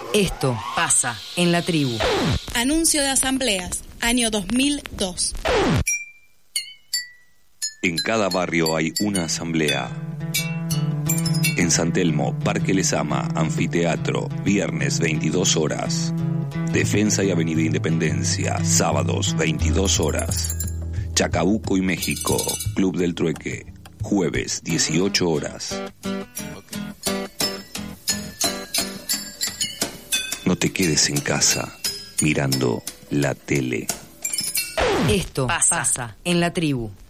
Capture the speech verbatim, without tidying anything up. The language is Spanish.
Esto pasa en la tribu. Anuncio de asambleas, año dos mil dos. En cada barrio hay una asamblea. En San Telmo, Parque Lezama, Anfiteatro, viernes veintidós horas. Defensa y Avenida Independencia, sábados veintidós horas. Chacabuco y México, Club del Trueque, jueves dieciocho horas. No te quedes en casa mirando la tele. Esto pasa en la tribu.